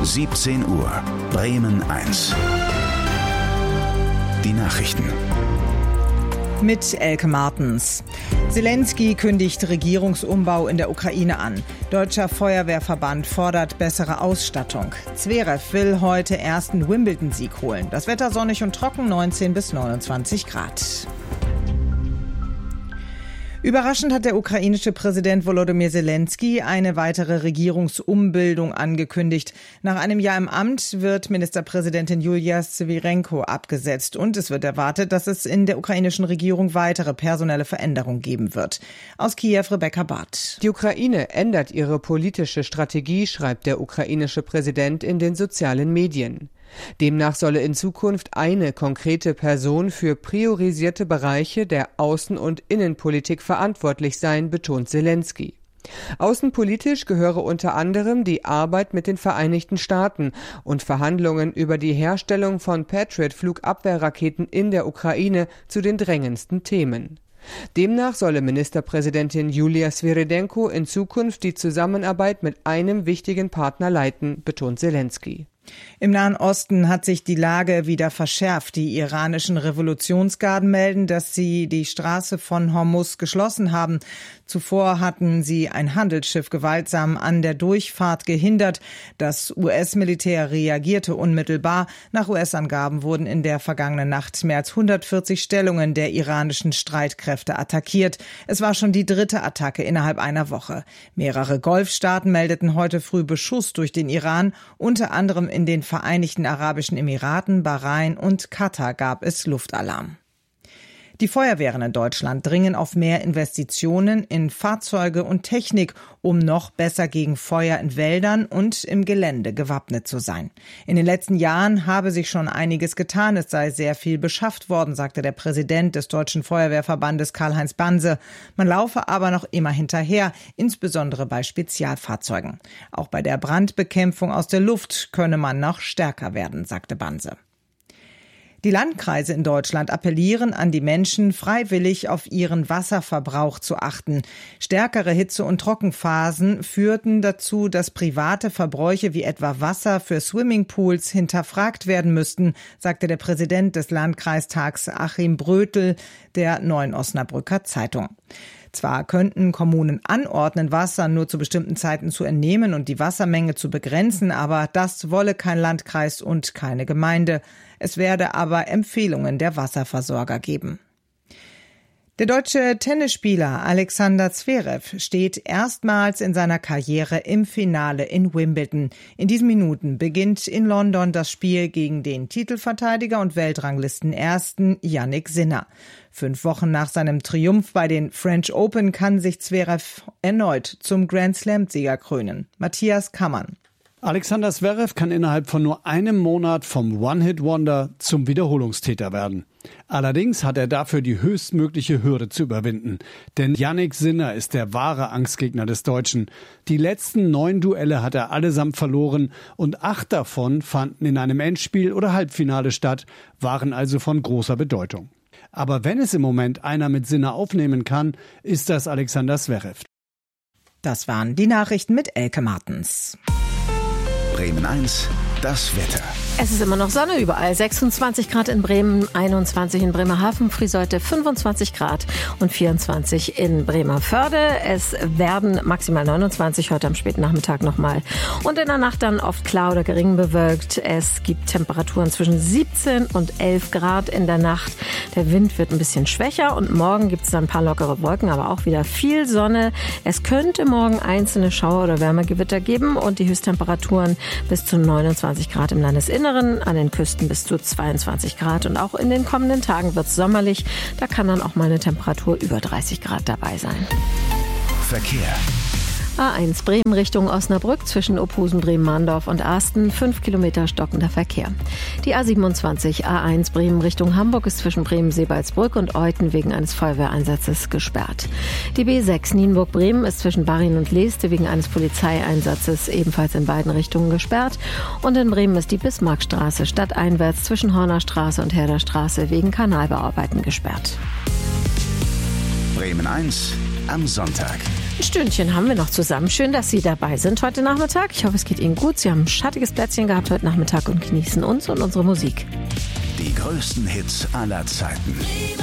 17 Uhr, Bremen 1. Die Nachrichten. Mit Elke Martens. Zelensky kündigt Regierungsumbau in der Ukraine an. Deutscher Feuerwehrverband fordert bessere Ausstattung. Zverev will heute ersten Wimbledon-Sieg holen. Das Wetter sonnig und trocken, 19 bis 29 Grad. Überraschend hat der ukrainische Präsident Volodymyr Zelensky eine weitere Regierungsumbildung angekündigt. Nach einem Jahr im Amt wird Ministerpräsidentin Julia Svyrenko abgesetzt und es wird erwartet, dass es in der ukrainischen Regierung weitere personelle Veränderungen geben wird. Aus Kiew Rebecca Barth. Die Ukraine ändert ihre politische Strategie, schreibt der ukrainische Präsident in den sozialen Medien. Demnach solle in Zukunft eine konkrete Person für priorisierte Bereiche der Außen- und Innenpolitik verantwortlich sein, betont Zelensky. Außenpolitisch gehöre unter anderem die Arbeit mit den Vereinigten Staaten und Verhandlungen über die Herstellung von Patriot-Flugabwehrraketen in der Ukraine zu den drängendsten Themen. Demnach solle Ministerpräsidentin Julia Svyrydenko in Zukunft die Zusammenarbeit mit einem wichtigen Partner leiten, betont Zelensky. Im Nahen Osten hat sich die Lage wieder verschärft. Die iranischen Revolutionsgarden melden, dass sie die Straße von Hormuz geschlossen haben. Zuvor hatten sie ein Handelsschiff gewaltsam an der Durchfahrt gehindert. Das US-Militär reagierte unmittelbar. Nach US-Angaben wurden in der vergangenen Nacht mehr als 140 Stellungen der iranischen Streitkräfte attackiert. Es war schon die dritte Attacke innerhalb einer Woche. Mehrere Golfstaaten meldeten heute früh Beschuss durch den Iran, unter anderem in den Vereinigten Arabischen Emiraten, Bahrain und Katar gab es Luftalarm. Die Feuerwehren in Deutschland dringen auf mehr Investitionen in Fahrzeuge und Technik, um noch besser gegen Feuer in Wäldern und im Gelände gewappnet zu sein. In den letzten Jahren habe sich schon einiges getan, es sei sehr viel beschafft worden, sagte der Präsident des Deutschen Feuerwehrverbandes Karl-Heinz Banse. Man laufe aber noch immer hinterher, insbesondere bei Spezialfahrzeugen. Auch bei der Brandbekämpfung aus der Luft könne man noch stärker werden, sagte Banse. Die Landkreise in Deutschland appellieren an die Menschen, freiwillig auf ihren Wasserverbrauch zu achten. Stärkere Hitze- und Trockenphasen führten dazu, dass private Verbräuche wie etwa Wasser für Swimmingpools hinterfragt werden müssten, sagte der Präsident des Landkreistags Achim Brötel der Neuen Osnabrücker Zeitung. Zwar könnten Kommunen anordnen, Wasser nur zu bestimmten Zeiten zu entnehmen und die Wassermenge zu begrenzen, aber das wolle kein Landkreis und keine Gemeinde. Es werde aber Empfehlungen der Wasserversorger geben. Der deutsche Tennisspieler Alexander Zverev steht erstmals in seiner Karriere im Finale in Wimbledon. In diesen Minuten beginnt in London das Spiel gegen den Titelverteidiger und Weltranglistenersten Jannik Sinner. 5 Wochen nach seinem Triumph bei den French Open kann sich Zverev erneut zum Grand-Slam-Sieger krönen. Matthias Kammann. Alexander Zverev kann innerhalb von nur einem Monat vom One-Hit-Wonder zum Wiederholungstäter werden. Allerdings hat er dafür die höchstmögliche Hürde zu überwinden. Denn Jannik Sinner ist der wahre Angstgegner des Deutschen. Die letzten 9 Duelle hat er allesamt verloren und 8 davon fanden in einem Endspiel oder Halbfinale statt, waren also von großer Bedeutung. Aber wenn es im Moment einer mit Sinner aufnehmen kann, ist das Alexander Zverev. Das waren die Nachrichten mit Elke Martens. Bremen 1, das Wetter. Es ist immer noch Sonne überall. 26 Grad in Bremen, 21 in Bremerhaven, Friseute 25 Grad und 24 in Bremerförde. Es werden maximal 29 heute am späten Nachmittag nochmal. Und in der Nacht dann oft klar oder gering bewölkt. Es gibt Temperaturen zwischen 17 und 11 Grad in der Nacht. Der Wind wird ein bisschen schwächer und morgen gibt es dann ein paar lockere Wolken, aber auch wieder viel Sonne. Es könnte morgen einzelne Schauer oder Wärmegewitter geben und die Höchsttemperaturen bis zu 29 Grad im Landesinneren, an den Küsten bis zu 22 Grad. Und auch in den kommenden Tagen wird es sommerlich. Da kann dann auch mal eine Temperatur über 30 Grad dabei sein. Verkehr. A1 Bremen Richtung Osnabrück zwischen Ophusen, Bremen-Mahndorf und Asten 5 Kilometer stockender Verkehr. Die A27 A1 Bremen Richtung Hamburg ist zwischen Bremen-Seebaldsbrück und Euthen wegen eines Feuerwehreinsatzes gesperrt. Die B6 Nienburg-Bremen ist zwischen Barrin und Leeste wegen eines Polizeieinsatzes ebenfalls in beiden Richtungen gesperrt. Und in Bremen ist die Bismarckstraße stadteinwärts zwischen Hornerstraße und Herderstraße wegen Kanalbauarbeiten gesperrt. Bremen 1 am Sonntag. Ein Stündchen haben wir noch zusammen. Schön, dass Sie dabei sind heute Nachmittag. Ich hoffe, es geht Ihnen gut. Sie haben ein schattiges Plätzchen gehabt heute Nachmittag und genießen uns und unsere Musik. Die größten Hits aller Zeiten.